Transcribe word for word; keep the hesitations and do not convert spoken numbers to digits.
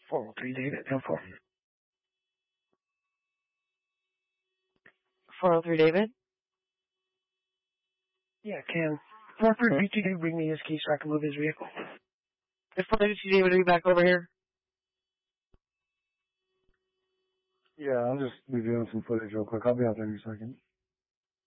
four oh three David, ten four. four oh three David? Yeah, can four three B T D bring me his key so I can move his vehicle? If four three B T D would be back over here? Yeah, I'll just be doing some footage real quick. I'll be out there in a second.